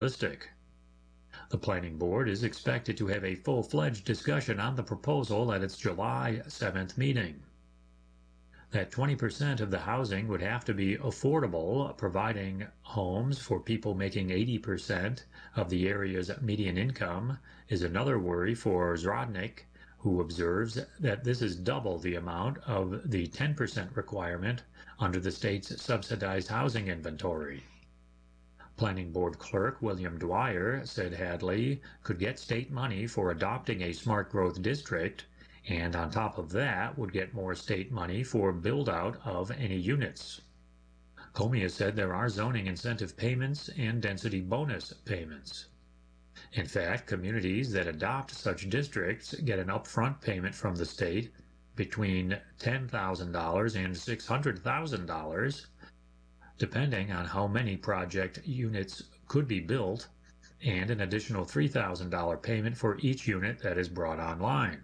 realistic. The Planning Board is expected to have a full-fledged discussion on the proposal at its July 7th meeting. That 20% of the housing would have to be affordable, providing homes for people making 80% of the area's median income, is another worry for Zrodnik, who observes that this is double the amount of the 10% requirement under the state's subsidized housing inventory. Planning Board Clerk William Dwyer said Hadley could get state money for adopting a smart growth district, and on top of that would get more state money for build-out of any units. Comia said there are zoning incentive payments and density bonus payments. In fact, communities that adopt such districts get an upfront payment from the state between $10,000 and $600,000, depending on how many project units could be built, and an additional $3,000 payment for each unit that is brought online.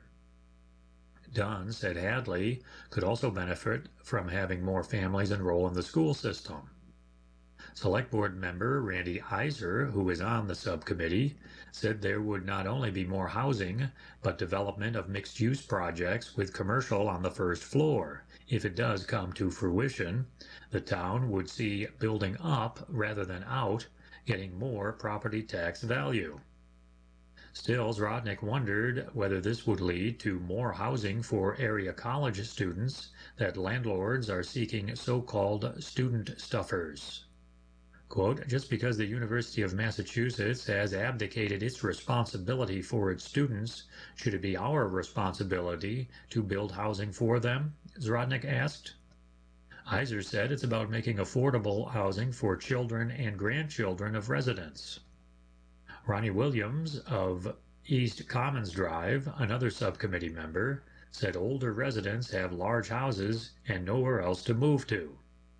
Dunn said Hadley could also benefit from having more families enroll in the school system. Select Board member Randy Iser, who is on the subcommittee, said there would not only be more housing, but development of mixed-use projects with commercial on the first floor. If it does come to fruition, the town would see building up rather than out, getting more property tax value. Still, Zrodnik wondered whether this would lead to more housing for area college students, that landlords are seeking so-called student stuffers. Quote, just because the University of Massachusetts has abdicated its responsibility for its students, should it be our responsibility to build housing for them? Zrodnik asked. Iser said it's about making affordable housing for children and grandchildren of residents. Ronnie Williams of East Commons Drive, another subcommittee member, said older residents have large houses and nowhere else to move to.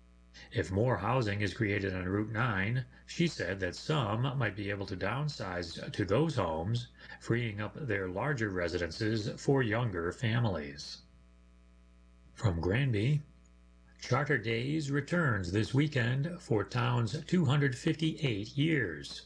If more housing is created on Route 9, she said that some might be able to downsize to those homes, freeing up their larger residences for younger families. From Granby, Charter Days returns this weekend for town's 258 years.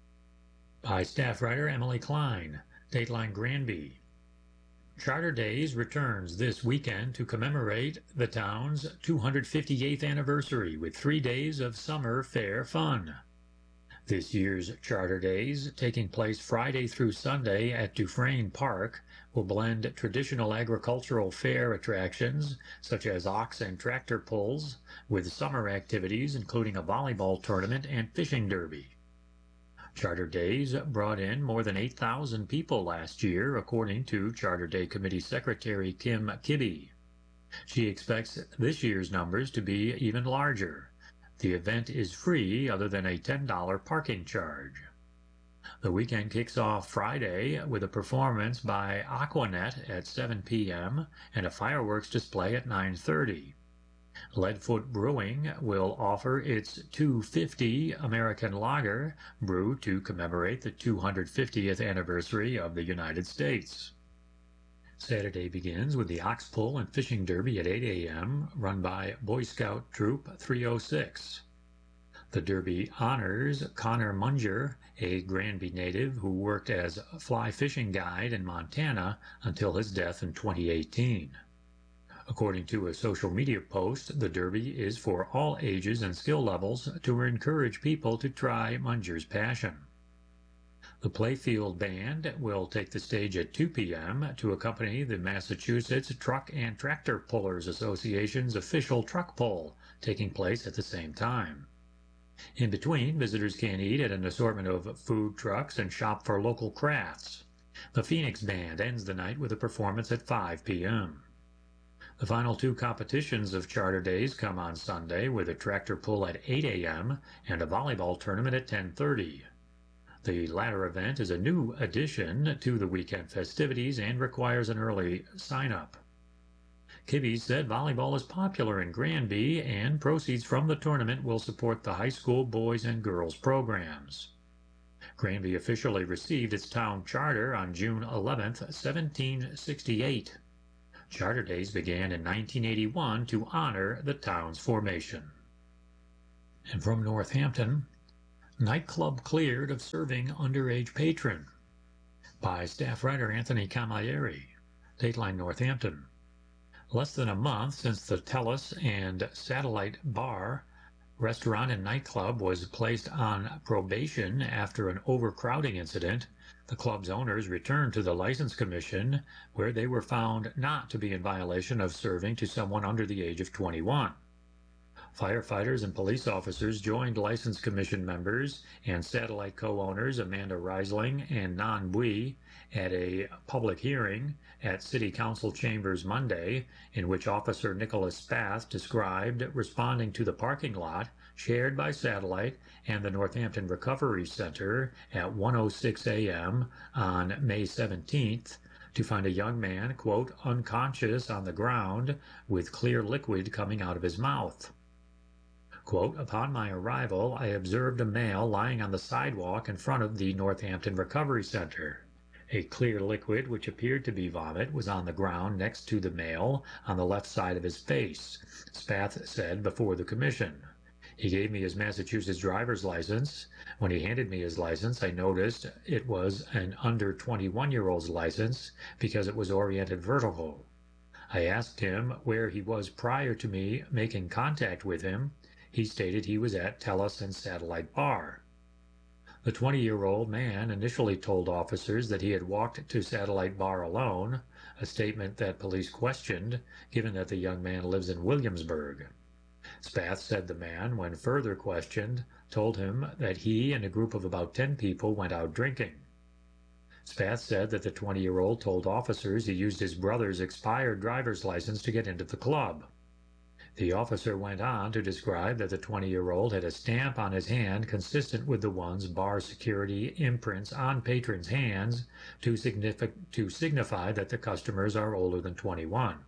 By staff writer Emily Klein, Dateline Granby. Charter Days returns this weekend to commemorate the town's 258th anniversary with 3 days of summer fair fun. This year's Charter Days, taking place Friday through Sunday at Dufresne Park, will blend traditional agricultural fair attractions such as ox and tractor pulls with summer activities including a volleyball tournament and fishing derby. Charter Days brought in more than 8,000 people last year, according to Charter Day Committee Secretary Kim Kibbe. She expects this year's numbers to be even larger. The event is free other than a $10 parking charge. The weekend kicks off Friday with a performance by Aquanet at 7 p.m. and a fireworks display at 9:30. Leadfoot Brewing will offer its 250 American Lager, brewed to commemorate the 250th anniversary of the United States. Saturday begins with the Ox Pull and Fishing Derby at 8 a.m., run by Boy Scout Troop 306. The Derby honors Connor Munger, a Granby native who worked as a fly fishing guide in Montana until his death in 2018. According to a social media post, the Derby is for all ages and skill levels to encourage people to try Munger's passion. The Playfield Band will take the stage at 2 p.m. to accompany the Massachusetts Truck and Tractor Pullers Association's official truck pull, taking place at the same time. In between, visitors can eat at an assortment of food trucks and shop for local crafts. The Phoenix Band ends the night with a performance at 5 p.m. The final 2 competitions of Charter Days come on Sunday with a tractor pull at 8 a.m. and a volleyball tournament at 10:30. The latter event is a new addition to the weekend festivities and requires an early sign-up. Kibbe said volleyball is popular in Granby and proceeds from the tournament will support the high school boys and girls programs. Granby officially received its town charter on June 11, 1768. Charter Days began in 1981 to honor the town's formation. And from Northampton, Nightclub cleared of serving underage patron, by staff writer Anthony Camilleri, Dateline Northampton. Less than a month since the Tellus and Satellite Bar restaurant and nightclub was placed on probation after an overcrowding incident, the club's owners returned to the License Commission, where they were found not to be in violation of serving to someone under the age of 21. Firefighters and police officers joined License Commission members and Satellite co-owners Amanda Reisling and Nan Bui at a public hearing at City Council chambers Monday, in which Officer Nicholas Spath described responding to the parking lot shared by Satellite and the Northampton Recovery Center at 1:06 a.m. on May 17th to find a young man, quote, unconscious on the ground with clear liquid coming out of his mouth. Quote, upon my arrival, I observed a male lying on the sidewalk in front of the Northampton Recovery Center. A clear liquid, which appeared to be vomit, was on the ground next to the male on the left side of his face, Spath said before the commission. He gave me his Massachusetts driver's license. When he handed me his license, I noticed it was an under 21-year-old's license because it was oriented vertical. I asked him where he was prior to me making contact with him. He stated he was at Tellus and Satellite Bar. The 20-year-old man initially told officers that he had walked to Satellite Bar alone, a statement that police questioned, given that the young man lives in Williamsburg. Spath said the man, when further questioned, told him that he and a group of about 10 people went out drinking. Spath said that the 20-year-old told officers he used his brother's expired driver's license to get into the club. The officer went on to describe that the 20-year-old had a stamp on his hand consistent with the ones bar security imprints on patrons' hands to signify that the customers are older than 21.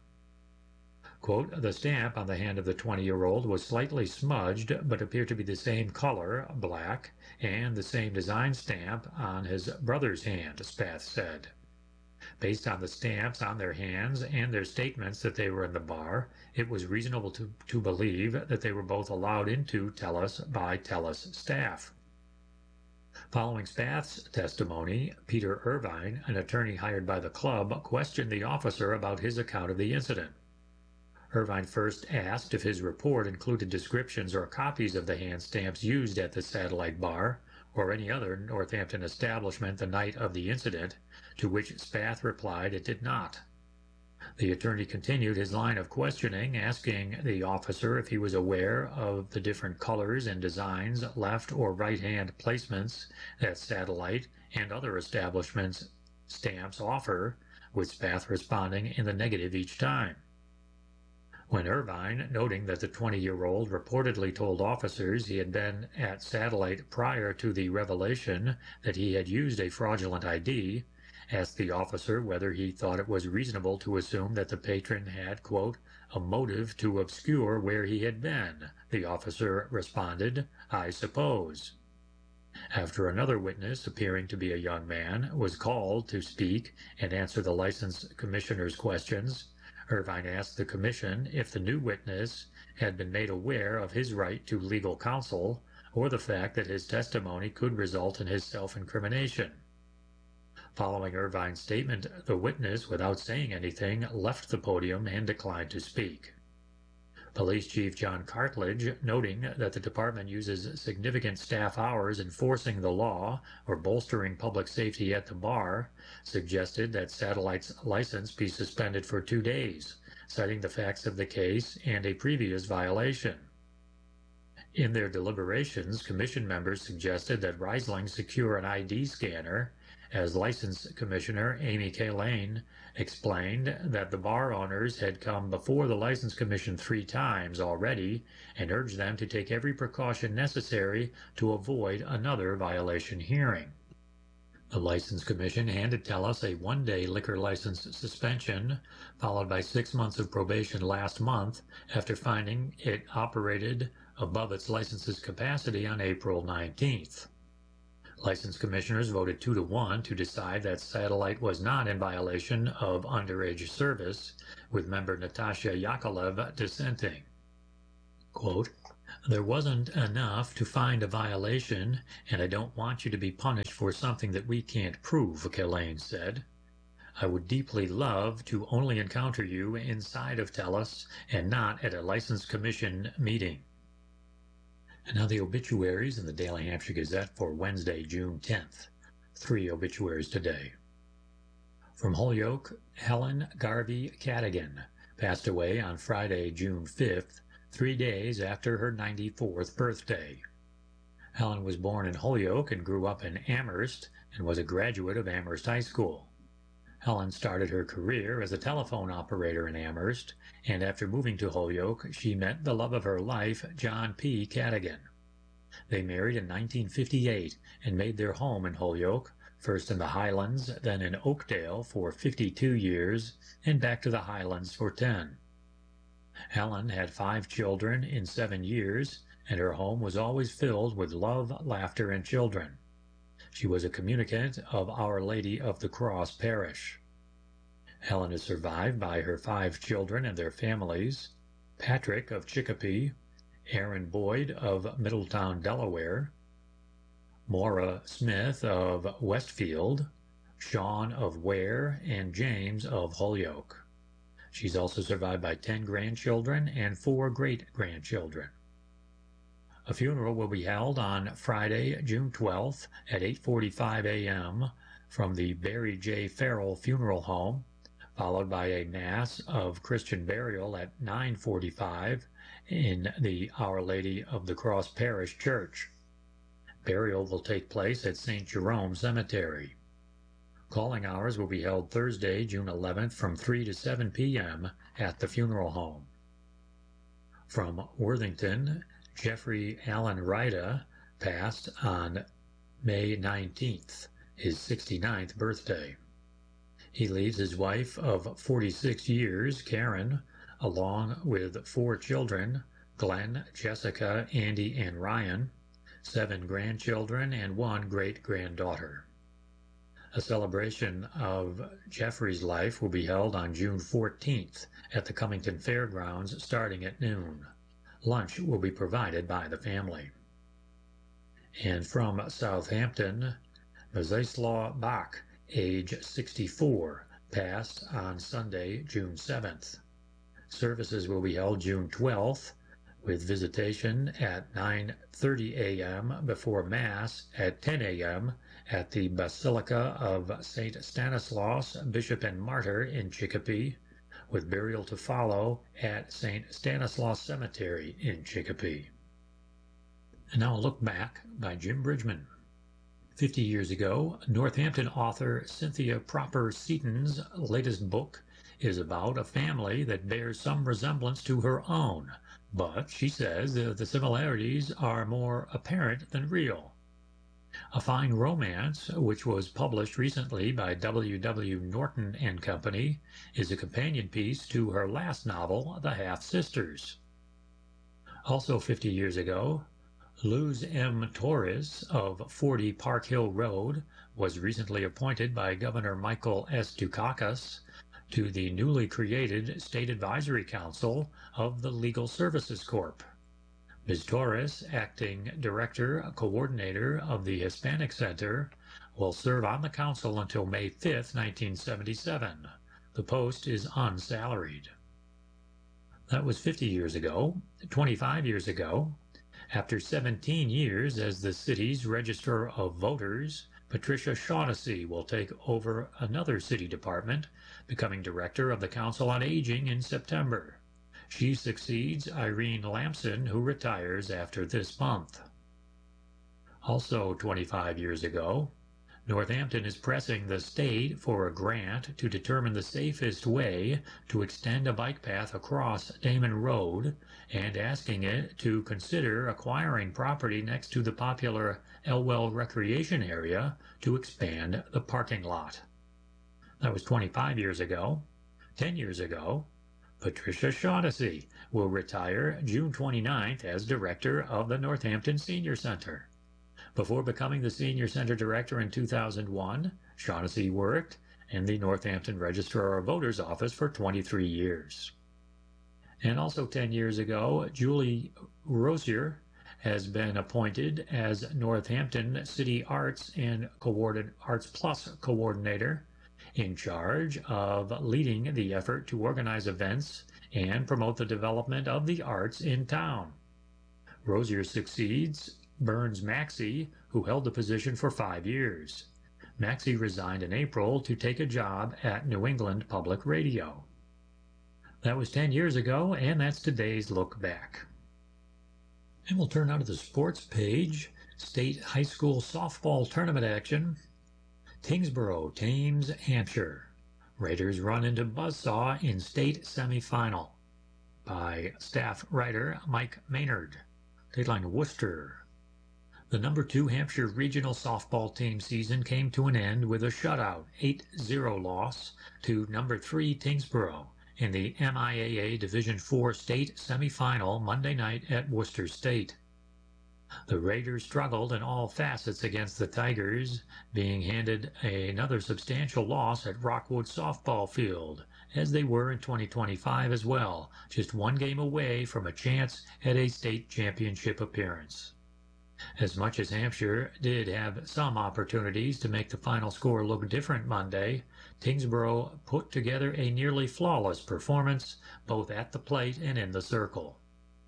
Quote, the stamp on the hand of the 20-year-old was slightly smudged but appeared to be the same color, black, and the same design stamp on his brother's hand, Spath said. Based on the stamps on their hands and their statements that they were in the bar, it was reasonable to believe that they were both allowed into Tellus by Tellus staff. Following Spath's testimony, Peter Irvine, an attorney hired by the club, questioned the officer about his account of the incident. Irvine first asked if his report included descriptions or copies of the hand stamps used at the Satellite Bar or any other Northampton establishment the night of the incident, to which Spath replied it did not. The attorney continued his line of questioning, asking the officer if he was aware of the different colors and designs, left or right-hand placements that Satellite and other establishments' stamps offer, with Spath responding in the negative each time. When Irvine, noting that the 20-year-old reportedly told officers he had been at Satellite prior to the revelation that he had used a fraudulent ID, asked the officer whether he thought it was reasonable to assume that the patron had, quote, a motive to obscure where he had been, the officer responded, I suppose. After another witness, appearing to be a young man, was called to speak and answer the license commissioner's questions, Irvine asked the commission if the new witness had been made aware of his right to legal counsel or the fact that his testimony could result in his self-incrimination. Following Irvine's statement, the witness, without saying anything, left the podium and declined to speak. Police Chief John Cartledge, noting that the department uses significant staff hours enforcing the law or bolstering public safety at the bar, suggested that Satellite's license be suspended for 2 days, citing the facts of the case and a previous violation. In their deliberations, commission members suggested that Reisling secure an ID scanner, as License Commissioner Amy K. Lane explained that the bar owners had come before the License Commission 3 times already and urged them to take every precaution necessary to avoid another violation hearing. The License Commission handed Tellus a 1-day liquor license suspension, followed by 6 months of probation last month after finding it operated above its license's capacity on April 19th. License commissioners voted 2-1 to decide that Satellite was not in violation of underage service, with member Natasha Yakolev dissenting. Quote, There wasn't enough to find a violation, and I don't want you to be punished for something that we can't prove, Killane said. I would deeply love to only encounter you inside of TELUS and not at a License Commission meeting. And now the obituaries in the Daily Hampshire Gazette for Wednesday, June 10th. 3 obituaries today. From Holyoke, Helen Garvey Cadigan passed away on Friday, June 5th, 3 days after her 94th birthday. Helen was born in Holyoke and grew up in Amherst and was a graduate of Amherst High School. Helen started her career as a telephone operator in Amherst, and after moving to Holyoke, she met the love of her life, John P. Cadigan. They married in 1958 and made their home in Holyoke, first in the Highlands, then in Oakdale for 52 years, and back to the Highlands for 10. Helen had 5 children in 7 years, and her home was always filled with love, laughter, and children. She was a communicant of Our Lady of the Cross Parish. Helen is survived by her 5 children and their families, Patrick of Chicopee, Aaron Boyd of Middletown, Delaware, Maura Smith of Westfield, Sean of Ware, and James of Holyoke. She's also survived by 10 grandchildren and 4 great-grandchildren. A funeral will be held on Friday, June 12th at 8:45 a.m. from the Barry J. Farrell Funeral Home, followed by a Mass of Christian burial at 9:45 in the Our Lady of the Cross Parish Church. Burial will take place at St. Jerome Cemetery. Calling hours will be held Thursday, June 11th from 3 to 7 p.m. at the funeral home. From Worthington, Jeffrey Allen Ryda passed on May 19th, his 69th birthday. He leaves his wife of 46 years, Karen, along with 4 children, Glenn, Jessica, Andy, and Ryan, 7 grandchildren, and 1 great-granddaughter. A celebration of Jeffrey's life will be held on June 14th at the Cummington Fairgrounds starting at noon. Lunch will be provided by the family. And from Southampton, Mzislaw Bach, age 64, passed on Sunday, June 7th. Services will be held June 12th, with visitation at 9:30 a.m. before Mass at 10 a.m. at the Basilica of St. Stanislaus, Bishop and Martyr in Chicopee, with burial to follow at St. Stanislaus Cemetery in Chicopee. And now a look back by Jim Bridgman. 50 years ago, Northampton author Cynthia Proper Seaton's latest book is about a family that bears some resemblance to her own, but she says the similarities are more apparent than real. A Fine Romance, which was published recently by W.W. Norton and Company, is a companion piece to her last novel, The Half-Sisters. Also 50 years ago, Luz M. Torres of 40 Park Hill Road was recently appointed by Governor Michael S. Dukakis to the newly created State Advisory Council of the Legal Services Corp. Ms. Torres, acting director, coordinator of the Hispanic Center, will serve on the council until May 5, 1977. The post is unsalaried. That was 50 years ago. 25 years ago, after 17 years as the city's Register of Voters, Patricia Shaughnessy will take over another city department, becoming director of the Council on Aging in September. She succeeds Irene Lamson, who retires after this month. Also 25 years ago, Northampton is pressing the state for a grant to determine the safest way to extend a bike path across Damon Road and asking it to consider acquiring property next to the popular Elwell Recreation Area to expand the parking lot. That was 25 years ago. 10 years ago, Patricia Shaughnessy will retire June 29th as director of the Northampton Senior Center. Before becoming the Senior Center Director in 2001, Shaughnessy worked in the Northampton Registrar of Voters office for 23 years. And also 10 years ago, Julie Rosier has been appointed as Northampton City Arts and Arts Plus Coordinator, in charge of leading the effort to organize events and promote the development of the arts in town. Rosier succeeds Burns Maxey, who held the position for 5 years. Maxey resigned in April to take a job at New England Public Radio. That was 10 years ago, and that's today's look back. And we'll turn now to the sports page. State high school softball tournament action. Tyngsboro tames Hampshire. Raiders run into buzzsaw in state semifinal. By staff writer Mike Maynard. Dateline Worcester. The number 2 Hampshire regional softball team season came to an end with a shutout 8-0 loss to number 3 Tyngsboro in the MIAA Division IV state semifinal Monday night at Worcester State. The Raiders struggled in all facets against the Tigers, being handed another substantial loss at Rockwood Softball Field, as they were in 2025 as well, just one game away from a chance at a state championship appearance. As much as Hampshire did have some opportunities to make the final score look different Monday, Tyngsboro put together a nearly flawless performance, both at the plate and in the circle.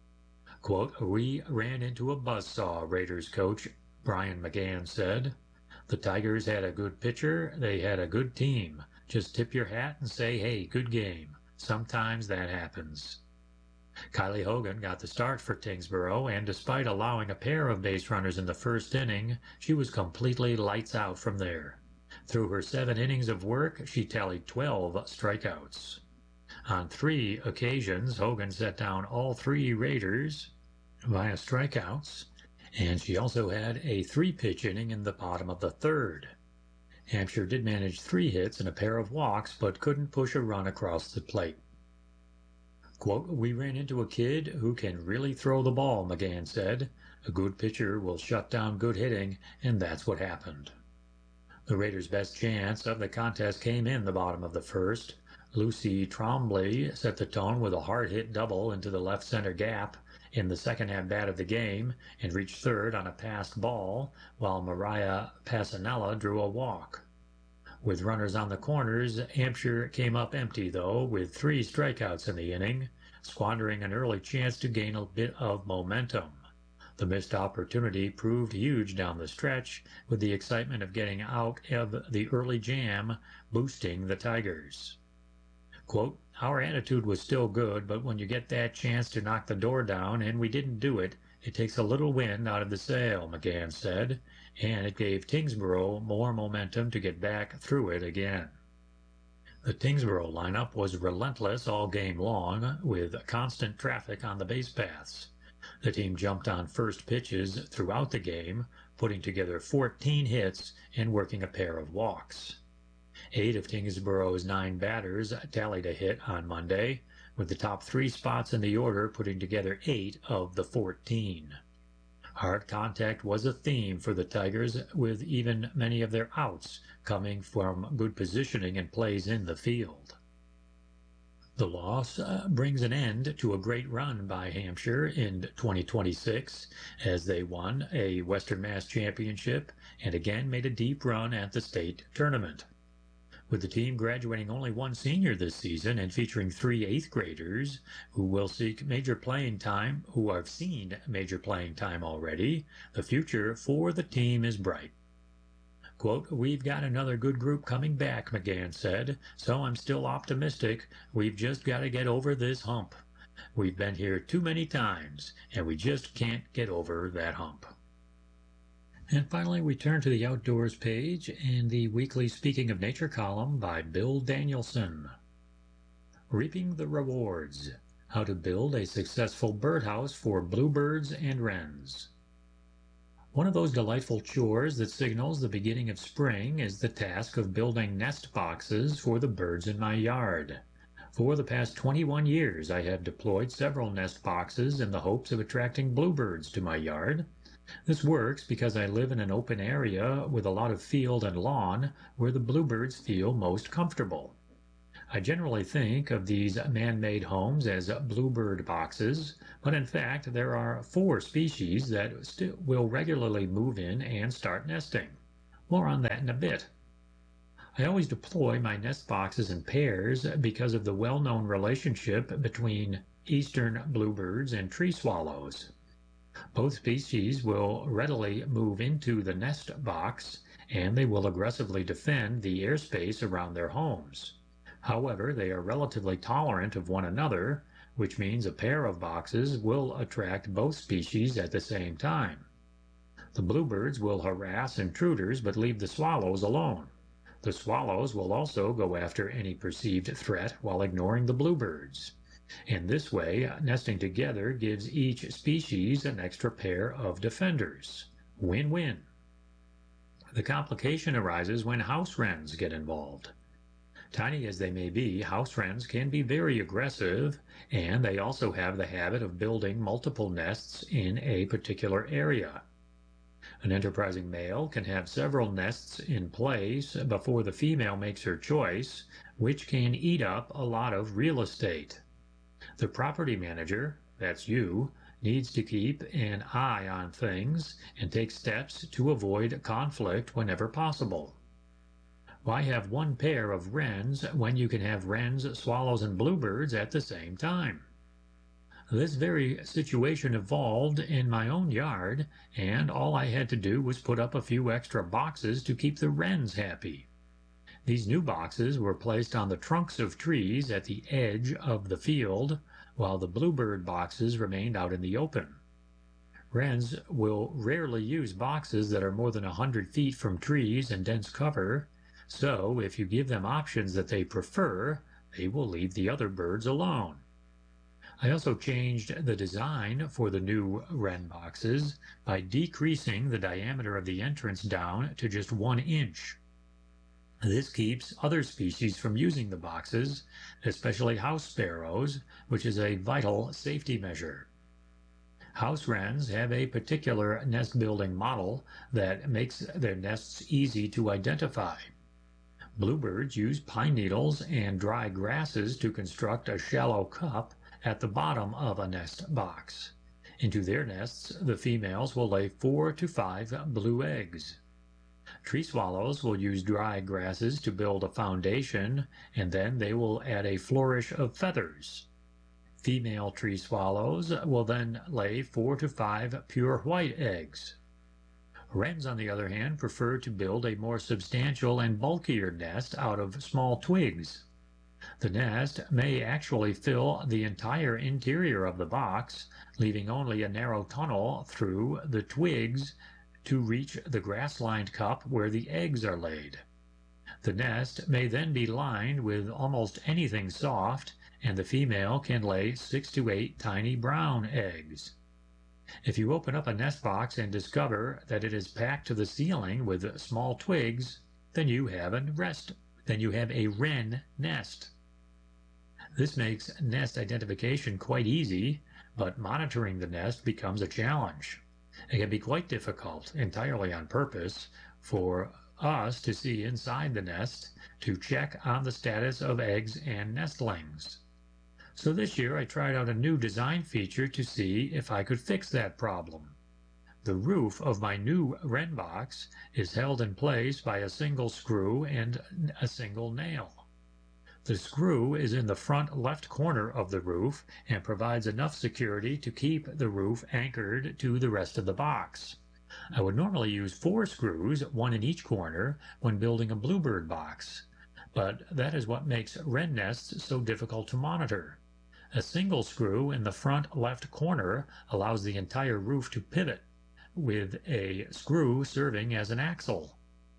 Quote, "We ran into a buzzsaw," Raiders coach Brian McGann said. "The Tigers had a good pitcher, they had a good team. Just tip your hat and say, hey, good game. Sometimes that happens." Kylie Hogan got the start for Tyngsboro, and despite allowing a pair of base runners in the first inning, she was completely lights out from there. Through her 7 innings of work, she tallied 12 strikeouts. On 3 occasions, Hogan set down all 3 Raiders via strikeouts, and she also had a 3-pitch inning in the bottom of the 3rd. Hampshire did manage 3 hits and a pair of walks, but couldn't push a run across the plate. Quote, "We ran into a kid who can really throw the ball," McGann said. "A good pitcher will shut down good hitting, and that's what happened." The Raiders' best chance of the contest came in the bottom of the 1st. Lucy Trombley set the tone with a hard-hit double into the left center gap in the second at-bat of the game and reached 3rd on a passed ball, while Mariah Passanella drew a walk. With runners on the corners, Hampshire came up empty, though, with 3 strikeouts in the inning, squandering an early chance to gain a bit of momentum. The missed opportunity proved huge down the stretch, with the excitement of getting out of the early jam boosting the Tigers. Quote, "Our attitude was still good, but when you get that chance to knock the door down and we didn't do it, it takes a little wind out of the sail," McGann said, and it gave Tyngsboro more momentum to get back through it again. The Tyngsboro lineup was relentless all game long, with constant traffic on the base paths. The team jumped on first pitches throughout the game, putting together 14 hits and working a pair of walks. 8 of Tyngsboro's 9 batters tallied a hit on Monday, with the top 3 spots in the order putting together 8 of the 14. Hard contact was a theme for the Tigers, with even many of their outs coming from good positioning and plays in the field. The loss brings an end to a great run by Hampshire in 2026, as they won a Western Mass Championship and again made a deep run at the state tournament. With the team graduating only 1 senior this season and featuring 3 8th graders who have seen major playing time already, the future for the team is bright. Quote, "We've got another good group coming back," McGann said, "so I'm still optimistic. We've just got to get over this hump. We've been here too many times, and we just can't get over that hump." And finally, we turn to the Outdoors page and the weekly Speaking of Nature column by Bill Danielson. Reaping the Rewards: How to Build a Successful Birdhouse for Bluebirds and Wrens. One of those delightful chores that signals the beginning of spring is the task of building nest boxes for the birds in my yard. For the past 21 years, I have deployed several nest boxes in the hopes of attracting bluebirds to my yard. This works because I live in an open area with a lot of field and lawn where the bluebirds feel most comfortable. I generally think of these man-made homes as bluebird boxes, but in fact there are 4 species that still will regularly move in and start nesting. More on that in a bit. I always deploy my nest boxes in pairs because of the well-known relationship between eastern bluebirds and tree swallows. Both species will readily move into the nest box, and they will aggressively defend the airspace around their homes. However, they are relatively tolerant of one another, which means a pair of boxes will attract both species at the same time. The bluebirds will harass intruders but leave the swallows alone. The swallows will also go after any perceived threat while ignoring the bluebirds. In this way, nesting together gives each species an extra pair of defenders. Win-win. The complication arises when house wrens get involved. Tiny as they may be, house wrens can be very aggressive, and they also have the habit of building multiple nests in a particular area. An enterprising male can have several nests in place before the female makes her choice, which can eat up a lot of real estate. The property manager, that's you, needs to keep an eye on things and take steps to avoid conflict whenever possible. Why have one pair of wrens when you can have wrens, swallows, and bluebirds at the same time? This very situation evolved in my own yard, and all I had to do was put up a few extra boxes to keep the wrens happy. These new boxes were placed on the trunks of trees at the edge of the field, while the bluebird boxes remained out in the open. Wrens will rarely use boxes that are more than 100 feet from trees and dense cover, so if you give them options that they prefer, they will leave the other birds alone. I also changed the design for the new wren boxes by decreasing the diameter of the entrance down to just 1 inch. This keeps other species from using the boxes, especially house sparrows, which is a vital safety measure. House wrens have a particular nest building model that makes their nests easy to identify. Bluebirds use pine needles and dry grasses to construct a shallow cup at the bottom of a nest box. Into their nests, the females will lay 4 to 5 blue eggs. Tree swallows will use dry grasses to build a foundation, and then they will add a flourish of feathers. Female tree swallows will then lay 4 to 5 pure white eggs. Wrens, on the other hand, prefer to build a more substantial and bulkier nest out of small twigs. The nest may actually fill the entire interior of the box, leaving only a narrow tunnel through the twigs to reach the grass-lined cup where the eggs are laid. The nest may then be lined with almost anything soft, and the female can lay 6 to 8 tiny brown eggs. If you open up a nest box and discover that it is packed to the ceiling with small twigs, then you have a wren nest. This makes nest identification quite easy, but monitoring the nest becomes a challenge. It can be quite difficult, entirely on purpose, for us to see inside the nest to check on the status of eggs and nestlings. So this year I tried out a new design feature to see if I could fix that problem. The roof of my new wren box is held in place by a single screw and a single nail. The screw is in the front left corner of the roof and provides enough security to keep the roof anchored to the rest of the box. I would normally use 4 screws, 1 in each corner, when building a bluebird box, but that is what makes wren nests so difficult to monitor. A single screw in the front left corner allows the entire roof to pivot, with a screw serving as an axle.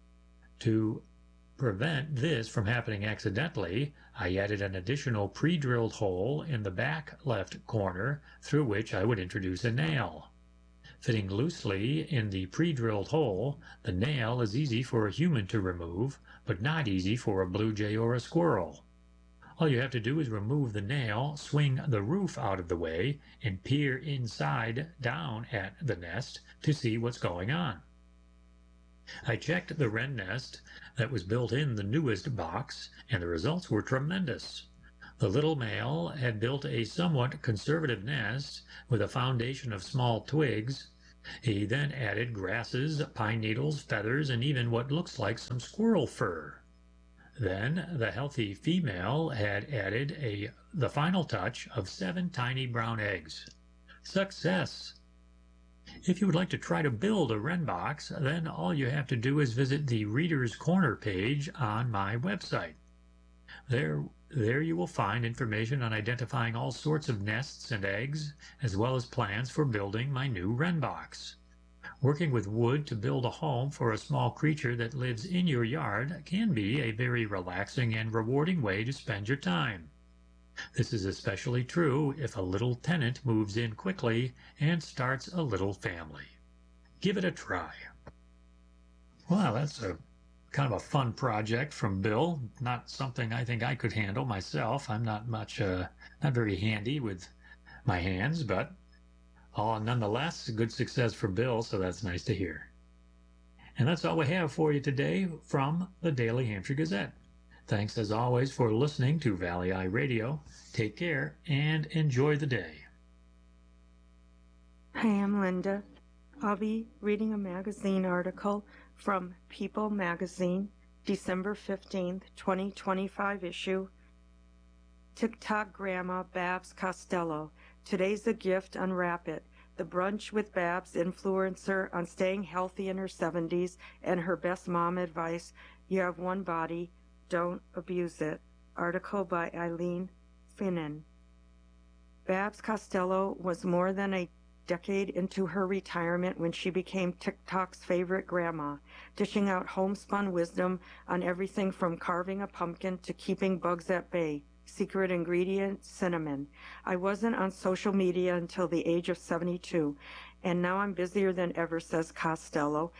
To prevent this from happening accidentally, I added an additional pre-drilled hole in the back left corner through which I would introduce a nail. Fitting loosely in the pre-drilled hole, the nail is easy for a human to remove, but not easy for a blue jay or a squirrel. All you have to do is remove the nail, swing the roof out of the way, and peer inside down at the nest to see what's going on. I checked the wren nest that was built in the newest box, and the results were tremendous. The little male had built a somewhat conservative nest with a foundation of small twigs. He then added grasses, pine needles, feathers, and even what looks like some squirrel fur. Then the healthy female had added the final touch of 7 tiny brown eggs. Success! If you would like to try to build a wren box, then all you have to do is visit the Reader's Corner page on my website. There you will find information on identifying all sorts of nests and eggs, as well as plans for building my new wren box. Working with wood to build a home for a small creature that lives in your yard can be a very relaxing and rewarding way to spend your time. This is especially true if a little tenant moves in quickly and starts a little family. Give it a try. Wow, that's a kind of a fun project from Bill. Not something I think I could handle myself. I'm not very handy with my hands, but nonetheless, good success for Bill, so that's nice to hear. And that's all we have for you today from the Daily Hampshire Gazette. Thanks as always for listening to Valley Eye Radio. Take care and enjoy the day. Hi, I'm Linda. I'll be reading a magazine article from People Magazine, December 15th, 2025 issue. TikTok Grandma Babs Costello. Today's a gift, unwrap it. The Brunch with Babs influencer on staying healthy in her 70s and her best mom advice. You have one body, don't abuse it. Article by Eileen Finnan. Babs Costello was more than a decade into her retirement when she became TikTok's favorite grandma, dishing out homespun wisdom on everything from carving a pumpkin to keeping bugs at bay. Secret ingredient, cinnamon. I wasn't on social media until the age of 72, and now I'm busier than ever, says Costello,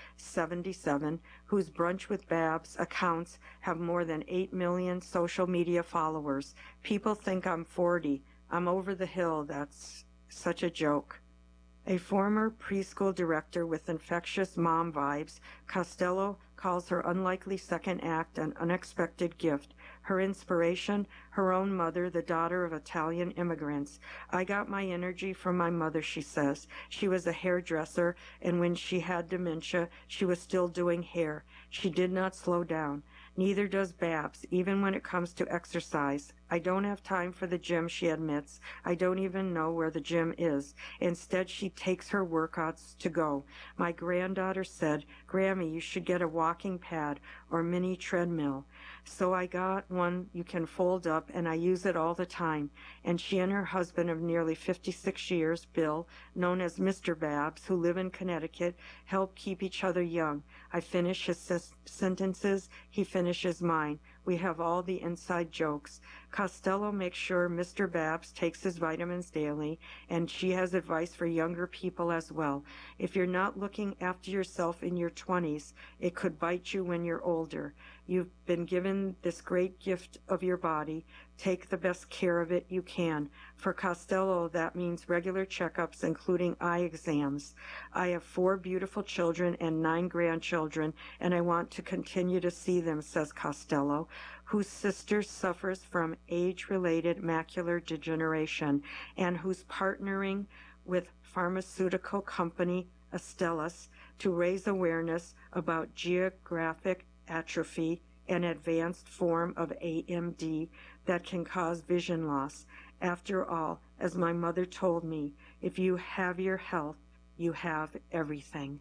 77, whose Brunch with Babs accounts have more than 8 million social media followers. People think I'm 40. I'm over the hill. That's such a joke. A former preschool director with infectious mom vibes, Costello calls her unlikely second act an unexpected gift. Her inspiration, her own mother, the daughter of Italian immigrants. I got my energy from my mother, she says. She was a hairdresser, and when she had dementia, she was still doing hair. She did not slow down. Neither does Babs, even when it comes to exercise. I don't have time for the gym, she admits. I don't even know where the gym is. Instead, she takes her workouts to go. My granddaughter said, Grammy, you should get a walking pad or mini treadmill. So I got one you can fold up, and I use it all the time. And she and her husband of nearly 56 years, Bill, known as Mr. Babs, who live in Connecticut, help keep each other young. I finish his sentences, he finishes mine. We have all the inside jokes. Costello makes sure Mr. Babs takes his vitamins daily, and she has advice for younger people as well. If you're not looking after yourself in your 20s, it could bite you when you're older. You've been given this great gift of your body. Take the best care of it you can. For Costello, that means regular checkups, including eye exams. I have 4 beautiful children and 9 grandchildren, and I want to continue to see them, says Costello, whose sister suffers from age-related macular degeneration and who's partnering with pharmaceutical company Astellas to raise awareness about geographic atrophy, an advanced form of AMD that can cause vision loss. After all, as my mother told me, if you have your health, you have everything.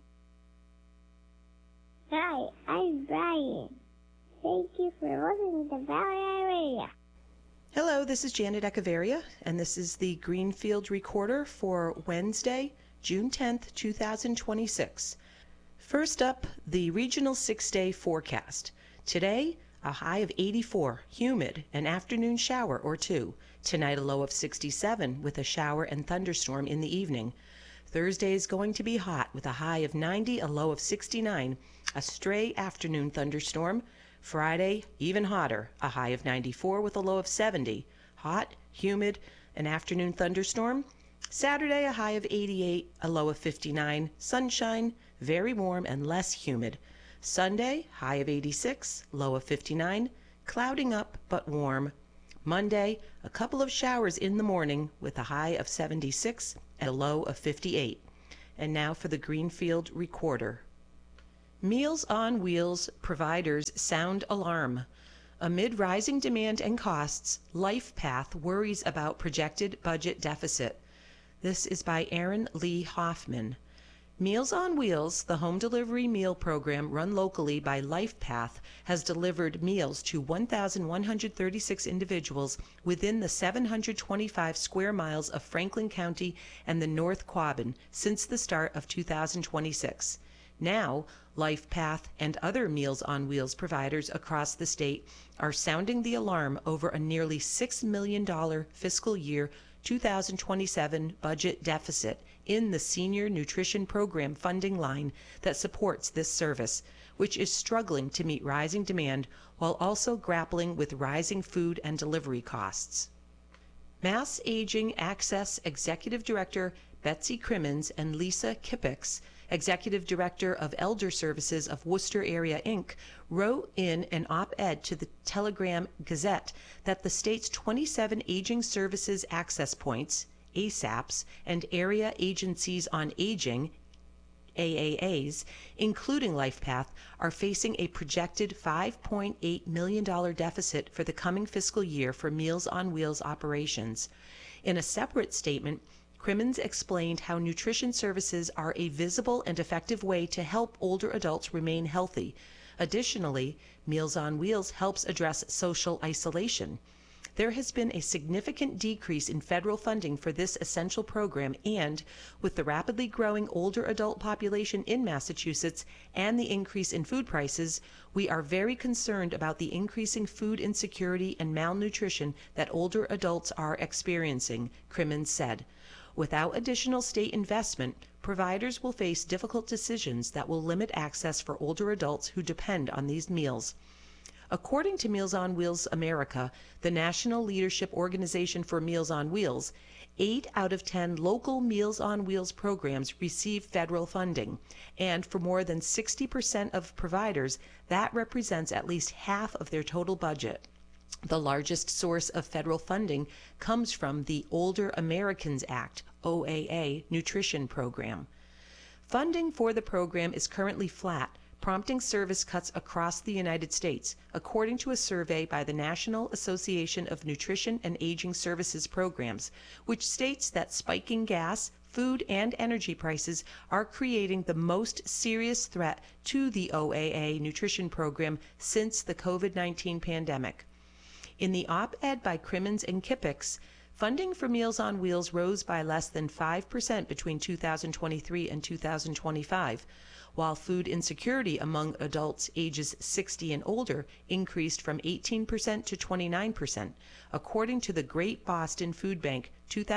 Hi, I'm Brian. Thank you for listening to Valley Eye Radio. Hello, this is Janet Echeverria, and this is the Greenfield Recorder for Wednesday, June 10th, 2026. First up, the regional 6-day forecast. Today, a high of 84, humid, an afternoon shower or 2. Tonight, a low of 67 with a shower and thunderstorm in the evening. Thursday is going to be hot with a high of 90, a low of 69, a stray afternoon thunderstorm. Friday, even hotter, a high of 94 with a low of 70. Hot, humid, an afternoon thunderstorm. Saturday, a high of 88, a low of 59. Sunshine, very warm and less humid. Sunday, high of 86, low of 59, clouding up but warm. Monday, a couple of showers in the morning with a high of 76 and a low of 58. And now for the Greenfield Recorder. Meals on Wheels providers sound alarm. Amid rising demand and costs, LifePath worries about projected budget deficit. This is by Aaron Lee Hoffman. Meals on Wheels, the home delivery meal program run locally by LifePath, has delivered meals to 1,136 individuals within the 725 square miles of Franklin County and the North Quabbin since the start of 2026. Now, LifePath and other Meals on Wheels providers across the state are sounding the alarm over a nearly $6 million fiscal year 2027 budget deficit in the Senior Nutrition Program funding line that supports this service, which is struggling to meet rising demand while also grappling with rising food and delivery costs. Mass Aging Access Executive Director Betsy Crimmins and Lisa Kippix, Executive Director of Elder Services of Worcester Area, Inc., wrote in an op-ed to the Telegram Gazette that the state's 27 Aging Services Access Points, ASAPs, and Area Agencies on Aging, AAAs, including LifePath, are facing a projected $5.8 million deficit for the coming fiscal year for Meals on Wheels operations. In a separate statement, Crimmins explained how nutrition services are a visible and effective way to help older adults remain healthy. Additionally, Meals on Wheels helps address social isolation. There has been a significant decrease in federal funding for this essential program, and with the rapidly growing older adult population in Massachusetts and the increase in food prices, we are very concerned about the increasing food insecurity and malnutrition that older adults are experiencing, Crimmins said. Without additional state investment, providers will face difficult decisions that will limit access for older adults who depend on these meals. According to Meals on Wheels America, the national leadership organization for Meals on Wheels, 8 out of 10 local Meals on Wheels programs receive federal funding, and for more than 60% of providers, that represents at least half of their total budget. The largest source of federal funding comes from the Older Americans Act, OAA, nutrition program. Funding for the program is currently flat, prompting service cuts across the United States, according to a survey by the National Association of Nutrition and Aging Services Programs, which states that spiking gas, food, and energy prices are creating the most serious threat to the OAA nutrition program since the COVID-19 pandemic. In the op-ed by Crimmins and Kippix, funding for Meals on Wheels rose by less than 5% between 2023 and 2025, while food insecurity among adults ages 60 and older increased from 18% to 29%, according to the Great Boston Food Bank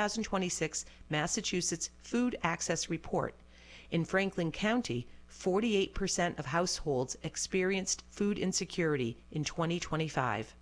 2026 Massachusetts Food Access Report. In Franklin County, 48% of households experienced food insecurity in 2025.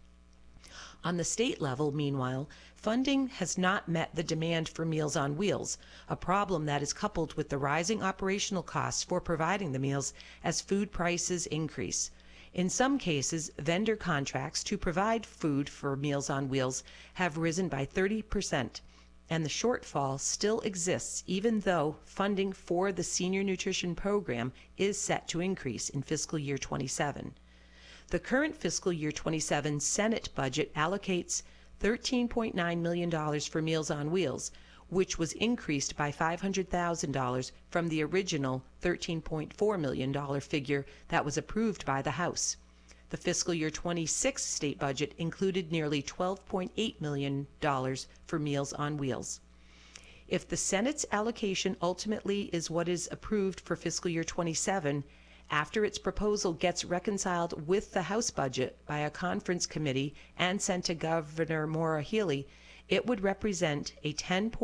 On the state level, meanwhile, funding has not met the demand for Meals on Wheels, a problem that is coupled with the rising operational costs for providing the meals as food prices increase. In some cases, vendor contracts to provide food for Meals on Wheels have risen by 30%, and the shortfall still exists even though funding for the Senior Nutrition Program is set to increase in fiscal year 27. The current fiscal year 27 Senate budget allocates $13.9 million for Meals on Wheels, which was increased by $500,000 from the original $13.4 million figure that was approved by the House. The fiscal year 26 state budget included nearly $12.8 million for Meals on Wheels. If the Senate's allocation ultimately is what is approved for fiscal year 27, after its proposal gets reconciled with the House budget by a conference committee and sent to Governor Maura Healey, it would represent a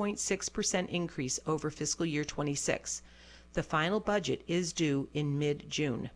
10.6% increase over fiscal year 26. The final budget is due in mid-June.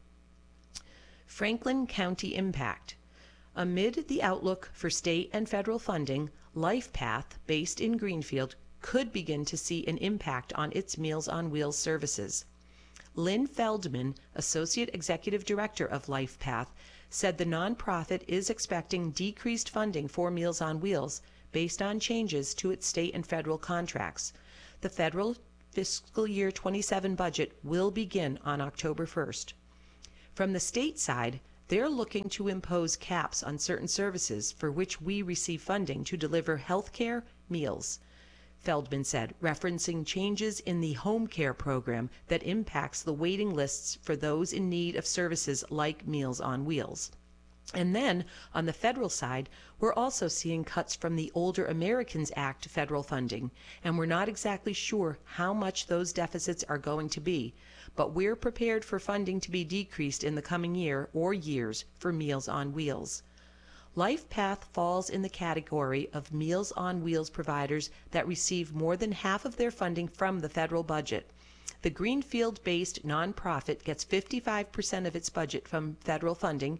Franklin County impact. Amid the outlook for state and federal funding, LifePath, based in Greenfield, could begin to see an impact on its Meals on Wheels services. Lynn Feldman, Associate Executive Director of LifePath, said the nonprofit is expecting decreased funding for Meals on Wheels based on changes to its state and federal contracts. The federal fiscal year 27 budget will begin on October 1st. From the state side, they're looking to impose caps on certain services for which we receive funding to deliver health care meals, Feldman said, referencing changes in the home care program that impacts the waiting lists for those in need of services like Meals on Wheels. And then, on the federal side, we're also seeing cuts from the Older Americans Act federal funding, and we're not exactly sure how much those deficits are going to be, but we're prepared for funding to be decreased in the coming year or years for Meals on Wheels. LifePath falls in the category of Meals on Wheels providers that receive more than half of their funding from the federal budget. The Greenfield-based nonprofit gets 55% of its budget from federal funding,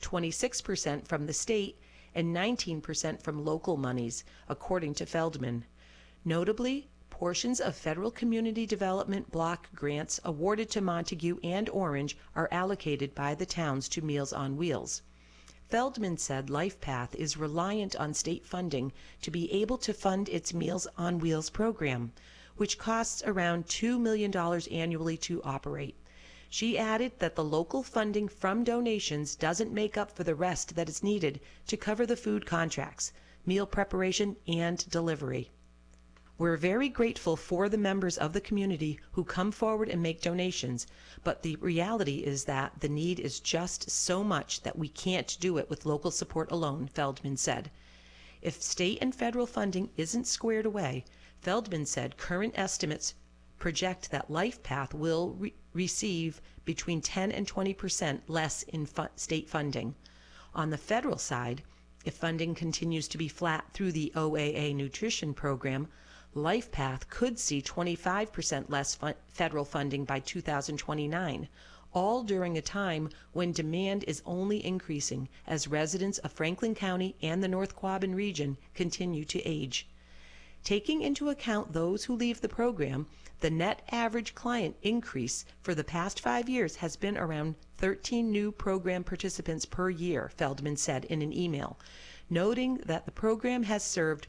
26% from the state, and 19% from local monies, according to Feldman. Notably, portions of federal community development block grants awarded to Montague and Orange are allocated by the towns to Meals on Wheels. Feldman said LifePath is reliant on state funding to be able to fund its Meals on Wheels program, which costs around $2 million annually to operate. She added that the local funding from donations doesn't make up for the rest that is needed to cover the food contracts, meal preparation, and delivery. We're very grateful for the members of the community who come forward and make donations, but the reality is that the need is just so much that we can't do it with local support alone, Feldman said. If state and federal funding isn't squared away, Feldman said current estimates project that LifePath will receive between 10 and 20% less in state funding. On the federal side, if funding continues to be flat through the OAA nutrition program, LifePath could see 25% less federal funding by 2029, all during a time when demand is only increasing as residents of Franklin County and the North Quabbin region continue to age. Taking into account those who leave the program, the net average client increase for the past 5 years has been around 13 new program participants per year, Feldman said in an email, noting that the program has served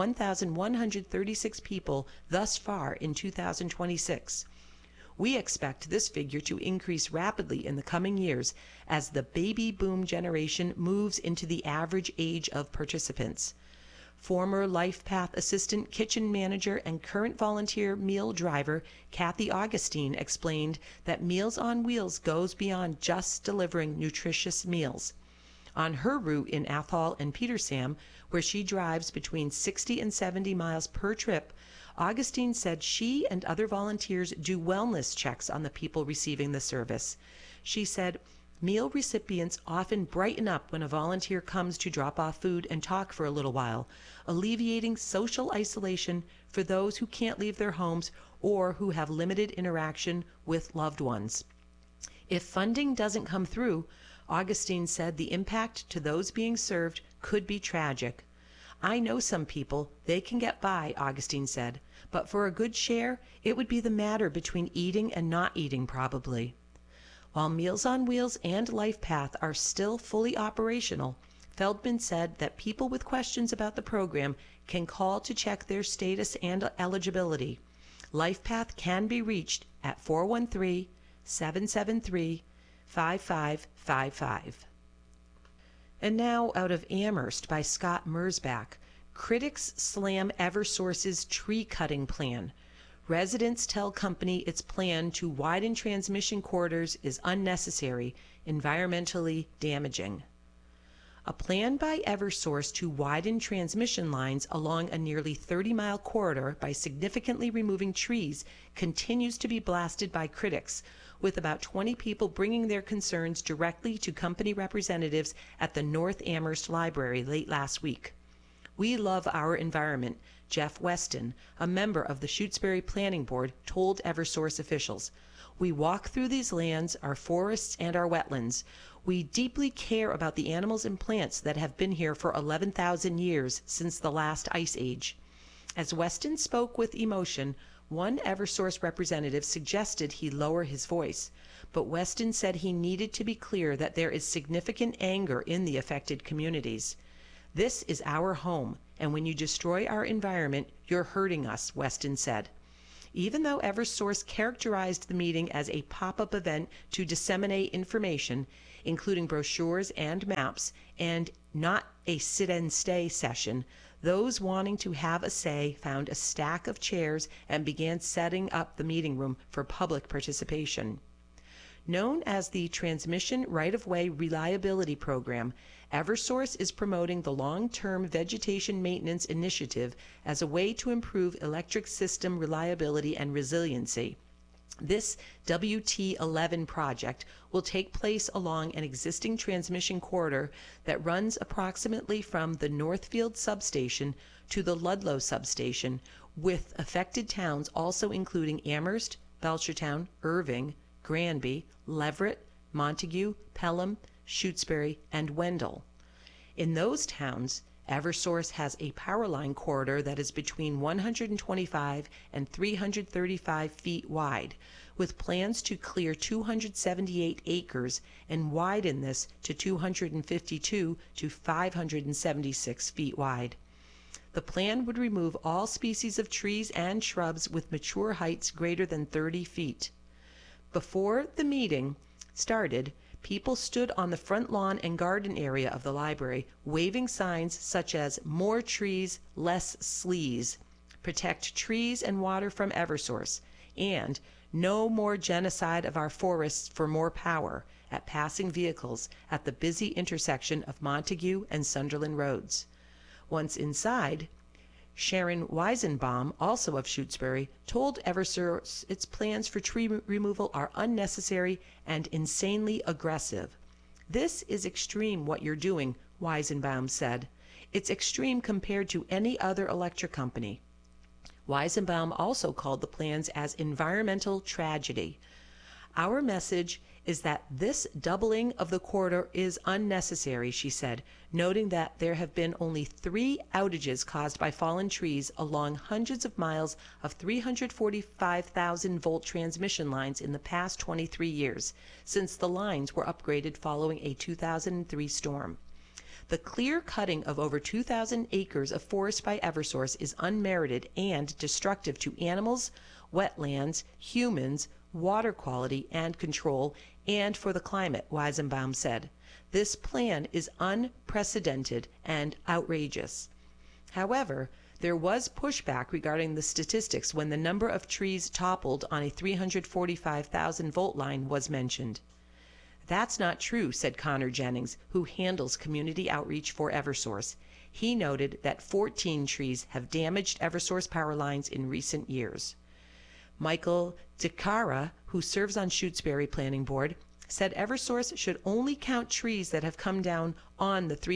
1,136 people thus far in 2026. We expect this figure to increase rapidly in the coming years as the baby boom generation moves into the average age of participants. Former LifePath assistant kitchen manager and current volunteer meal driver Kathy Augustine explained that Meals on Wheels goes beyond just delivering nutritious meals. On her route in Athol and Petersam, where she drives between 60 and 70 miles per trip, Augustine said she and other volunteers do wellness checks on the people receiving the service. She said, meal recipients often brighten up when a volunteer comes to drop off food and talk for a little while, alleviating social isolation for those who can't leave their homes or who have limited interaction with loved ones. If funding doesn't come through, Augustine said the impact to those being served could be tragic. I know some people, they can get by, Augustine said, but for a good share, it would be the matter between eating and not eating probably. While Meals on Wheels and LifePath are still fully operational, Feldman said that people with questions about the program can call to check their status and eligibility. LifePath can be reached at 413-773-5555. And now out of Amherst by Scott Mersbach, critics slam Eversource's tree cutting plan. Residents tell company its plan to widen transmission corridors is unnecessary, environmentally damaging. A plan by Eversource to widen transmission lines along a nearly 30-mile corridor by significantly removing trees continues to be blasted by critics, with about 20 people bringing their concerns directly to company representatives at the North Amherst Library late last week. We love our environment, Jeff Weston, a member of the Shutesbury Planning Board, told Eversource officials. We walk through these lands, our forests, and our wetlands. We deeply care about the animals and plants that have been here for 11,000 years since the last ice age. As Weston spoke with emotion, One Eversource representative suggested he lower his voice, but Weston said he needed to be clear that there is significant anger in the affected communities. "This is our home, and when you destroy our environment, you're hurting us," Weston said. Even though Eversource characterized the meeting as a pop-up event to disseminate information, including brochures and maps, and not a sit-and-stay session, those wanting to have a say found a stack of chairs and began setting up the meeting room for public participation. Known as the Transmission Right-of-Way Reliability Program, Eversource is promoting the long-term vegetation maintenance initiative as a way to improve electric system reliability and resiliency. This WT11 project will take place along an existing transmission corridor that runs approximately from the Northfield substation to the Ludlow substation, with affected towns also including Amherst, Belchertown, Irving, Granby, Leverett, Montague, Pelham, Shutesbury, and Wendell. In those towns, Eversource has a power line corridor that is between 125 and 335 feet wide, with plans to clear 278 acres and widen this to 252 to 576 feet wide. The plan would remove all species of trees and shrubs with mature heights greater than 30 feet. Before the meeting started, people stood on the front lawn and garden area of the library, waving signs such as "More trees, less sleaze," "Protect trees and water from Eversource," and "No more genocide of our forests for more power" at passing vehicles at the busy intersection of Montague and Sunderland roads. Once inside, Sharon Weisenbaum, also of Shutesbury, told Eversource its plans for tree removal are unnecessary and insanely aggressive. "This is extreme what you're doing," Weisenbaum said. "It's extreme compared to any other electric company." Weisenbaum also called the plans as environmental tragedy. "Our message is that this doubling of the corridor is unnecessary," she said, noting that there have been only 3 outages caused by fallen trees along hundreds of miles of 345,000-volt transmission lines in the past 23 years, since the lines were upgraded following a 2003 storm. The clear cutting of over 2,000 acres of forest by Eversource is unmerited and destructive to animals, wetlands, humans, water quality and control, and for the climate, Weisenbaum said. "This plan is unprecedented and outrageous." However, there was pushback regarding the statistics when the number of trees toppled on a 345,000-volt line was mentioned. "That's not true," said Connor Jennings, who handles community outreach for Eversource. He noted that 14 trees have damaged Eversource power lines in recent years. Michael DeCara, who serves on Shutesbury Planning Board, said Eversource should only count trees that have come down on the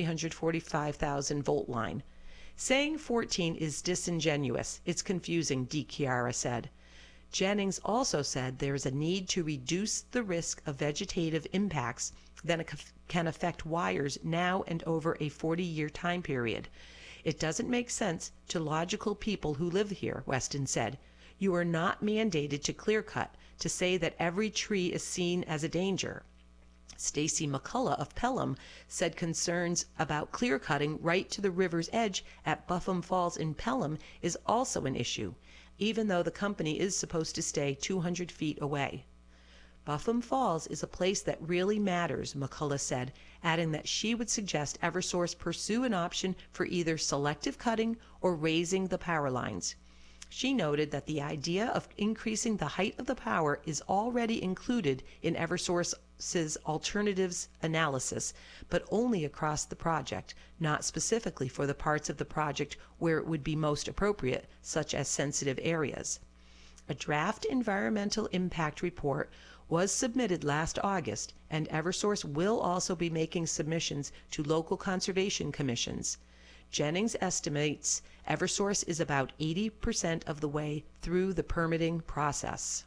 345,000-volt line. "Saying 14 is disingenuous. It's confusing," DeCara said. Jennings also said there is a need to reduce the risk of vegetative impacts that can affect wires now and over a 40-year time period. "It doesn't make sense to logical people who live here," Weston said. "You are not mandated to clear cut to say that every tree is seen as a danger." Stacy McCullough of Pelham said concerns about clear cutting right to the river's edge at Buffum Falls in Pelham is also an issue, even though the company is supposed to stay 200 feet away. "Buffum Falls is a place that really matters," McCullough said, adding that she would suggest Eversource pursue an option for either selective cutting or raising the power lines. She noted that the idea of increasing the height of the power is already included in Eversource's alternatives analysis, but only across the project, not specifically for the parts of the project where it would be most appropriate, such as sensitive areas. A draft environmental impact report was submitted last August, and Eversource will also be making submissions to local conservation commissions. Jennings estimates Eversource is about 80% of the way through the permitting process.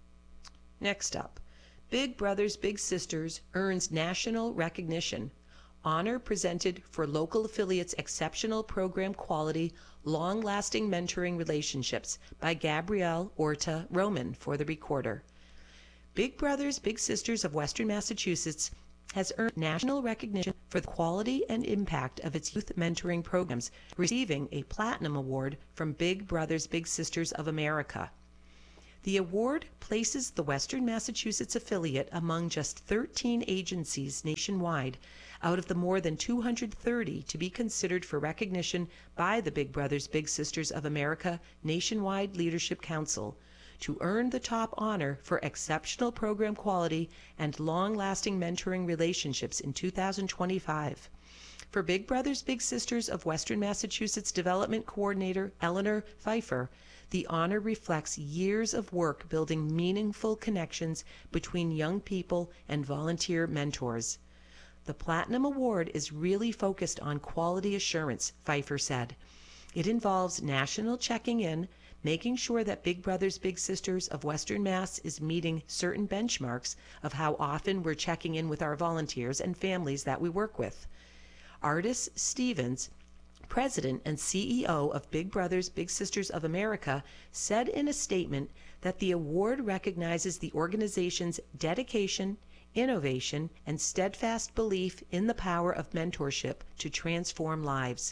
Next up, Big Brothers Big Sisters earns national recognition. honor presented for local affiliates' exceptional program quality, long-lasting mentoring relationships by Gabrielle Orta Roman for the recorder. Big Brothers Big Sisters of Western Massachusetts has earned national recognition for the quality and impact of its youth mentoring programs, receiving a Platinum Award from Big Brothers Big Sisters of America. The award places the Western Massachusetts affiliate among just 13 agencies nationwide out of the more than 230 to be considered for recognition by the Big Brothers Big Sisters of America Nationwide Leadership Council, to earn the top honor for exceptional program quality and long-lasting mentoring relationships in 2025. For Big Brothers Big Sisters of Western Massachusetts Development Coordinator Eleanor Pfeiffer, the honor reflects years of work building meaningful connections between young people and volunteer mentors. The Platinum Award is really focused on quality assurance, Pfeiffer said. It involves national checking in, making sure that Big Brothers Big Sisters of Western Mass is meeting certain benchmarks of how often we're checking in with our volunteers and families that we work with. Artis Stevens, President and CEO of Big Brothers Big Sisters of America, said in a statement that the award recognizes the organization's dedication, innovation, and steadfast belief in the power of mentorship to transform lives.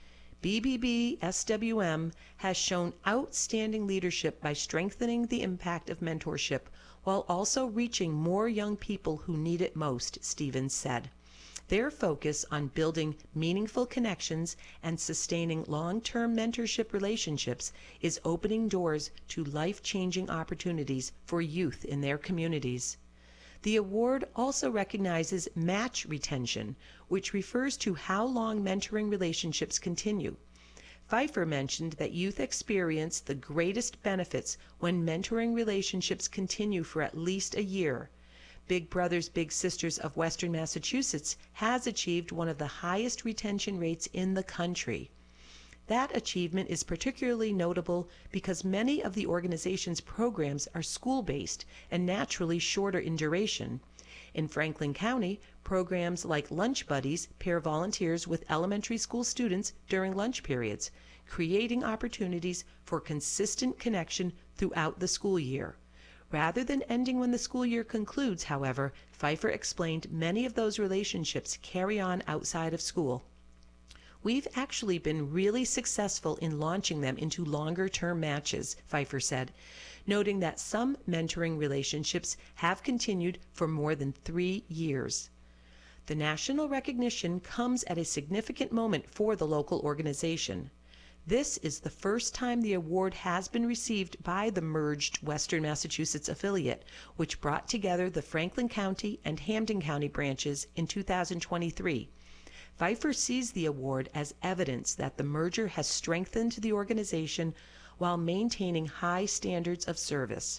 BBB SWM has shown outstanding leadership by strengthening the impact of mentorship while also reaching more young people who need it most, Stevens said. Their focus on building meaningful connections and sustaining long-term mentorship relationships is opening doors to life-changing opportunities for youth in their communities. The award also recognizes match retention, which refers to how long mentoring relationships continue. Pfeiffer mentioned that youth experience the greatest benefits when mentoring relationships continue for at least a year. Big Brothers Big Sisters of Western Massachusetts has achieved one of the highest retention rates in the country. That achievement is particularly notable because many of the organization's programs are school-based and naturally shorter in duration. In Franklin County, programs like Lunch Buddies pair volunteers with elementary school students during lunch periods, creating opportunities for consistent connection throughout the school year. Rather than ending when the school year concludes, however, Pfeiffer explained many of those relationships carry on outside of school. We've actually been really successful in launching them into longer-term matches, Pfeiffer said, noting that some mentoring relationships have continued for more than 3 years. The national recognition comes at a significant moment for the local organization. This is the first time the award has been received by the merged Western Massachusetts affiliate, which brought together the Franklin County and Hampden County branches in 2023. Pfeiffer sees the award as evidence that the merger has strengthened the organization while maintaining high standards of service.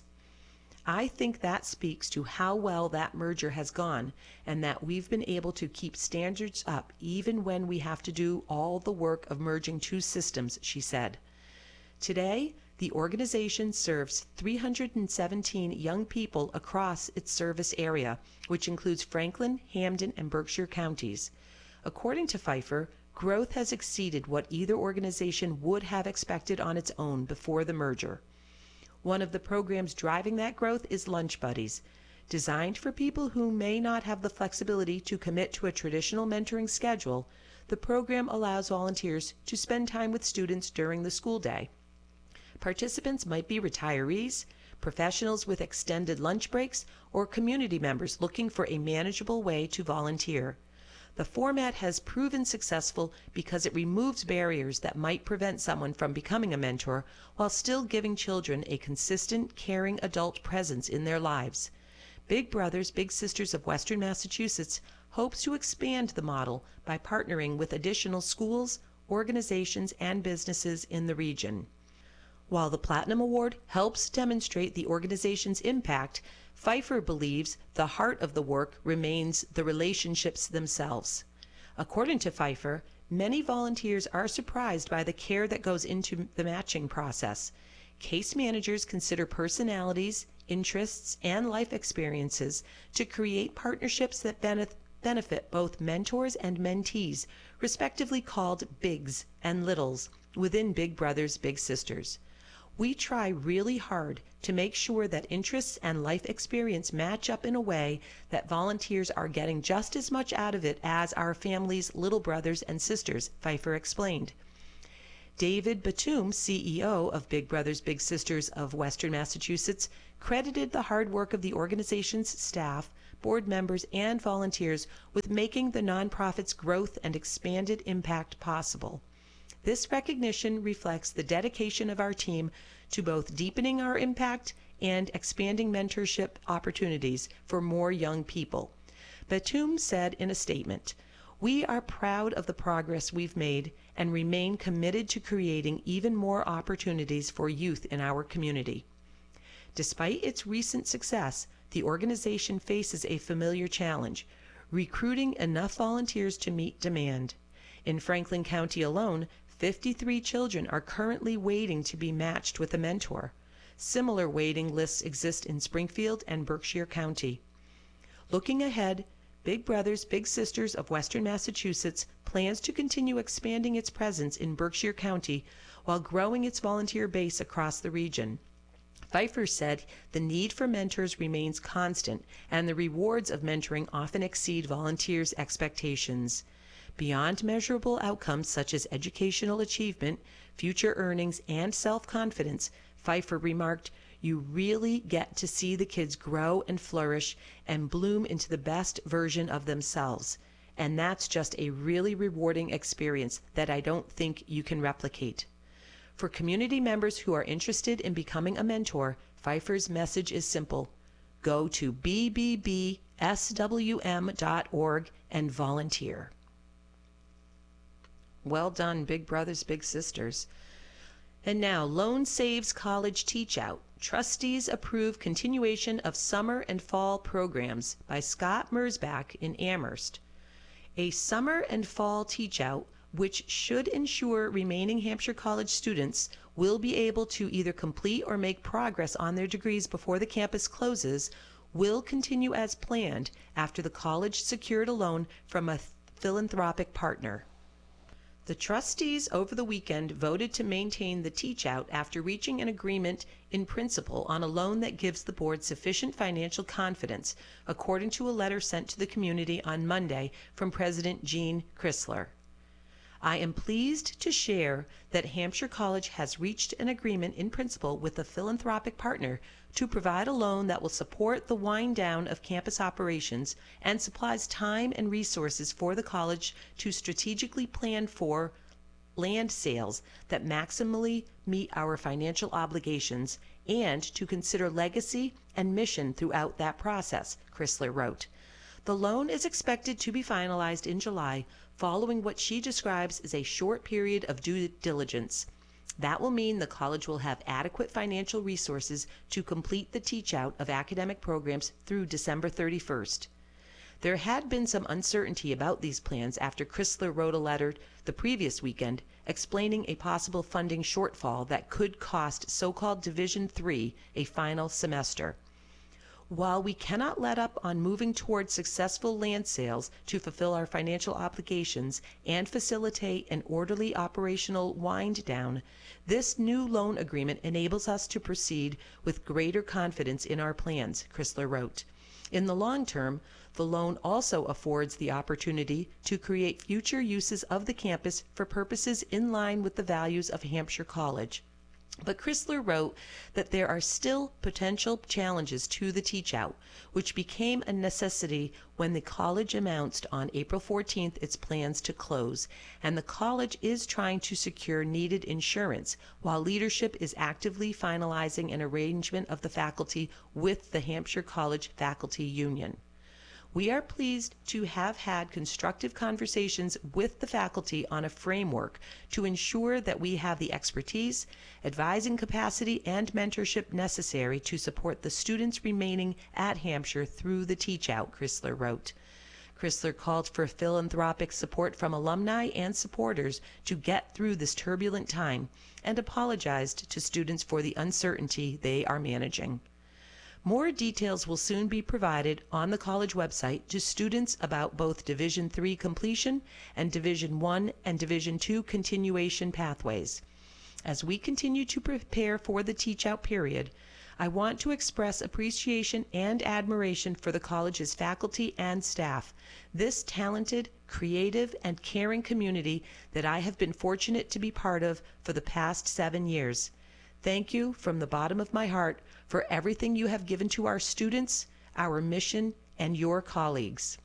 I think that speaks to how well that merger has gone and that we've been able to keep standards up even when we have to do all the work of merging two systems, she said. Today, the organization serves 317 young people across its service area, which includes Franklin, Hampden, and Berkshire counties. According to Pfeiffer, growth has exceeded what either organization would have expected on its own before the merger. One of the programs driving that growth is Lunch Buddies. Designed for people who may not have the flexibility to commit to a traditional mentoring schedule, the program allows volunteers to spend time with students during the school day. Participants might be retirees, professionals with extended lunch breaks, or community members looking for a manageable way to volunteer. The format has proven successful because it removes barriers that might prevent someone from becoming a mentor while still giving children a consistent, caring adult presence in their lives. Big Brothers Big Sisters of Western Massachusetts hopes to expand the model by partnering with additional schools, organizations, and businesses in the region. While the Platinum Award helps demonstrate the organization's impact, Pfeiffer believes the heart of the work remains the relationships themselves. According to Pfeiffer, many volunteers are surprised by the care that goes into the matching process. Case managers consider personalities, interests, and life experiences to create partnerships that benefit both mentors and mentees, respectively called Bigs and Littles, within Big Brothers Big Sisters. We try really hard to make sure that interests and life experience match up in a way that volunteers are getting just as much out of it as our family's little brothers and sisters, Pfeiffer explained. David Batum, CEO of Big Brothers Big Sisters of Western Massachusetts, credited the hard work of the organization's staff, board members, and volunteers with making the nonprofit's growth and expanded impact possible. This recognition reflects the dedication of our team to both deepening our impact and expanding mentorship opportunities for more young people. Batum said in a statement, "We are proud of the progress we've made and remain committed to creating even more opportunities for youth in our community." Despite its recent success, the organization faces a familiar challenge: recruiting enough volunteers to meet demand. In Franklin County alone, 53 children are currently waiting to be matched with a mentor. Similar waiting lists exist in Springfield and Berkshire County. Looking ahead, Big Brothers Big Sisters of Western Massachusetts plans to continue expanding its presence in Berkshire County while growing its volunteer base across the region. Pfeiffer said the need for mentors remains constant, and the rewards of mentoring often exceed volunteers' expectations. Beyond measurable outcomes such as educational achievement, future earnings, and self-confidence, Pfeiffer remarked, "You really get to see the kids grow and flourish and bloom into the best version of themselves. And that's just a really rewarding experience that I don't think you can replicate." For community members who are interested in becoming a mentor, Pfeiffer's message is simple: go to bbbswm.org and volunteer. Well done, Big Brothers Big Sisters. And now, Loan Saves College Teach Out. Trustees approve continuation of summer and fall programs by Scott Mersbach in Amherst. A summer and fall teach out, which should ensure remaining Hampshire College students will be able to either complete or make progress on their degrees before the campus closes, will continue as planned after the college secured a loan from a philanthropic partner. The trustees over the weekend voted to maintain the teach out after reaching an agreement in principle on a loan that gives the board sufficient financial confidence, according to a letter sent to the community on Monday from President Gene Chrysler. I am pleased to share that Hampshire College has reached an agreement in principle with a philanthropic partner to provide a loan that will support the wind down of campus operations and supplies time and resources for the college to strategically plan for land sales that maximally meet our financial obligations and to consider legacy and mission throughout that process, Chrysler wrote. The loan is expected to be finalized in July, following what she describes as a short period of due diligence. That will mean the college will have adequate financial resources to complete the teach-out of academic programs through December 31st. There had been some uncertainty about these plans after Chrysler wrote a letter the previous weekend explaining a possible funding shortfall that could cost so-called Division III a final semester. While we cannot let up on moving towards successful land sales to fulfill our financial obligations and facilitate an orderly operational wind down, this new loan agreement enables us to proceed with greater confidence in our plans, Chrysler wrote. In the long term, the loan also affords the opportunity to create future uses of the campus for purposes in line with the values of Hampshire College. But Chrysler wrote that there are still potential challenges to the teach-out, which became a necessity when the college announced on April 14th its plans to close, and the college is trying to secure needed insurance, while leadership is actively finalizing an arrangement of the faculty with the Hampshire College Faculty Union. We are pleased to have had constructive conversations with the faculty on a framework to ensure that we have the expertise, advising capacity, and mentorship necessary to support the students remaining at Hampshire through the teach-out, Chrysler wrote. Chrysler called for philanthropic support from alumni and supporters to get through this turbulent time and apologized to students for the uncertainty they are managing. More details will soon be provided on the college website to students about both Division III completion and Division I and Division II continuation pathways. As we continue to prepare for the teach-out period, I want to express appreciation and admiration for the college's faculty and staff, this talented, creative, and caring community that I have been fortunate to be part of for the past 7 years. Thank you from the bottom of my heart for everything you have given to our students, our mission, and your colleagues.